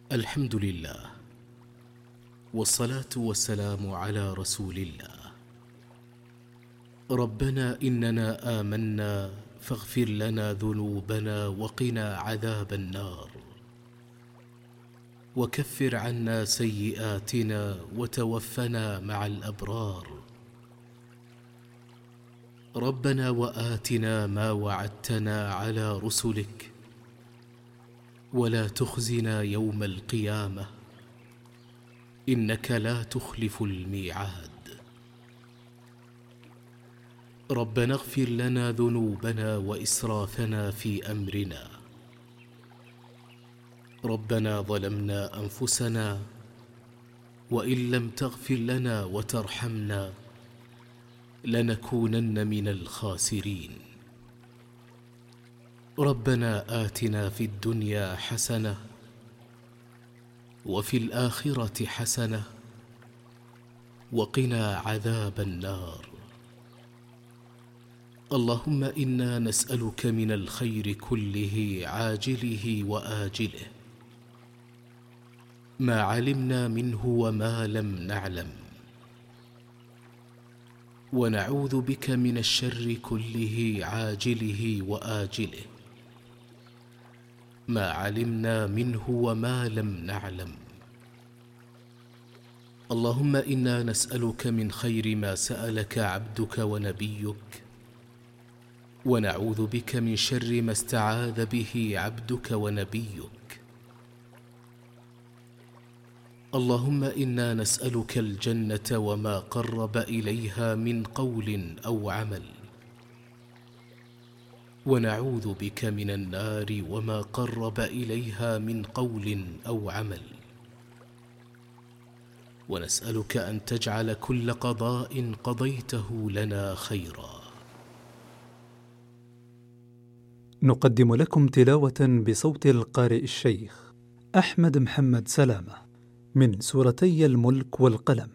الحمد لله، والصلاة والسلام على رسول الله. ربنا إننا آمنا فاغفر لنا ذنوبنا وقنا عذاب النار، وكفر عنا سيئاتنا وتوفنا مع الأبرار. ربنا وآتنا ما وعدتنا على رسلك، ولا تخزنا يوم القيامة، إنك لا تخلف الميعاد. ربنا اغفر لنا ذنوبنا وإسرافنا في أمرنا. ربنا ظلمنا أنفسنا، وإن لم تغفر لنا وترحمنا لنكونن من الخاسرين. ربنا آتنا في الدنيا حسنة وفي الآخرة حسنة وقنا عذاب النار. اللهم إنا نسألك من الخير كله عاجله وآجله، ما علمنا منه وما لم نعلم، ونعوذ بك من الشر كله عاجله وآجله، ما علمنا منه وما لم نعلم. اللهم إنا نسألك من خير ما سألك عبدك ونبيك، ونعوذ بك من شر ما استعاذ به عبدك ونبيك. اللهم إنا نسألك الجنة وما قرب إليها من قول أو عمل، ونعوذ بك من النار وما قرب إليها من قول أو عمل، ونسألك أن تجعل كل قضاء قضيته لنا خيرا. نقدم لكم تلاوة بصوت القارئ الشيخ أحمد محمد سلامة من سورتي الملك والقلم.